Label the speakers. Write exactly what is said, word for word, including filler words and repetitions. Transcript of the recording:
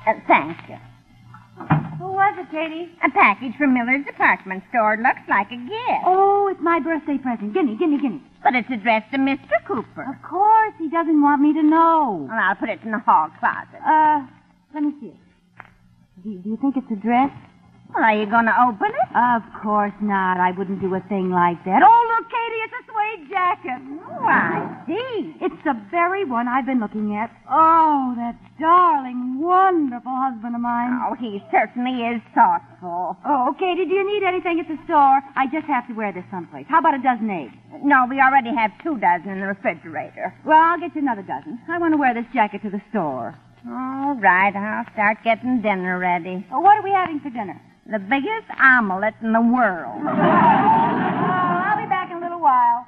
Speaker 1: Uh, thank you.
Speaker 2: Who was it, Katie?
Speaker 1: A package from Miller's department store. Looks like a gift.
Speaker 2: Oh, it's my birthday present. Gimme, gimme, gimme.
Speaker 1: But it's addressed to Mister Cooper.
Speaker 2: Of course, he doesn't want me to know.
Speaker 1: Well, I'll put it in the hall closet.
Speaker 2: Uh, let me see it. Do, do you think it's addressed?
Speaker 1: Well, are you going to open it?
Speaker 2: Of course not. I wouldn't do a thing like that. Oh, look, Katie, it's a suede jacket.
Speaker 1: Oh, I see.
Speaker 2: It's the very one I've been looking at. Oh, that darling, wonderful husband of mine.
Speaker 1: Oh, he certainly is thoughtful.
Speaker 2: Oh, Katie, do you need anything at the store? I just have to wear this someplace. How about a dozen eggs?
Speaker 1: No, we already have two dozen in the refrigerator.
Speaker 2: Well, I'll get you another dozen. I want to wear this jacket to the store.
Speaker 1: All right, I'll start getting dinner ready.
Speaker 2: Well, what are we having for dinner?
Speaker 1: The biggest omelet in the world.
Speaker 2: Oh, I'll be back in a little while.